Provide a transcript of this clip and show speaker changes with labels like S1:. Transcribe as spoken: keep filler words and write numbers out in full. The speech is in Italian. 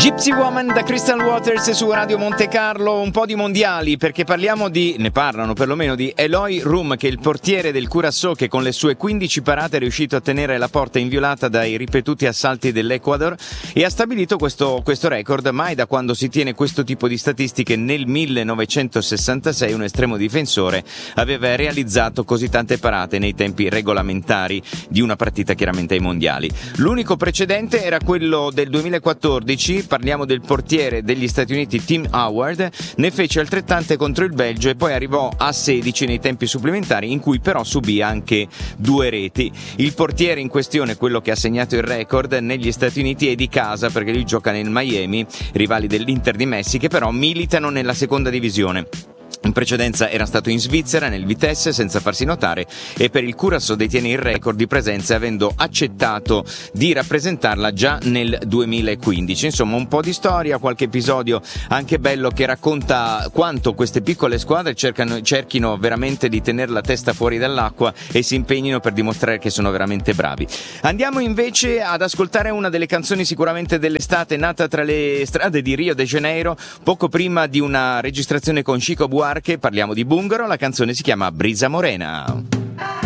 S1: Gypsy Woman da Crystal Waters su Radio Monte Carlo. Un po' di mondiali, perché parliamo di, ne parlano perlomeno di Eloy Room, che è il portiere del Curaçao, che con le sue quindici parate è riuscito a tenere la porta inviolata dai ripetuti assalti dell'Ecuador e ha stabilito questo, questo record. Mai da quando si tiene questo tipo di statistiche nel millenovecentosessantasei un estremo difensore aveva realizzato così tante parate nei tempi regolamentari di una partita, chiaramente ai mondiali. L'unico precedente era quello del duemilaquattordici. Parliamo del portiere degli Stati Uniti Tim Howard, ne fece altrettante contro il Belgio e poi arrivò a sedici nei tempi supplementari, in cui però subì anche due reti. Il portiere in questione, quello che ha segnato il record negli Stati Uniti, è di casa perché lui gioca nel Miami, rivali dell'Inter di Messi, che però militano nella seconda divisione. In precedenza era stato in Svizzera, nel Vitesse, senza farsi notare, e per il Curaçao detiene il record di presenze, avendo accettato di rappresentarla già nel duemilaquindici. Insomma, un po' di storia, qualche episodio anche bello che racconta quanto queste piccole squadre cercano, cerchino veramente di tenere la testa fuori dall'acqua e si impegnino per dimostrare che sono veramente bravi. Andiamo invece ad ascoltare una delle canzoni sicuramente dell'estate, nata tra le strade di Rio de Janeiro, poco prima di una registrazione con Chico Buarque. Parliamo di Bungaro, la canzone si chiama Brisa Morena.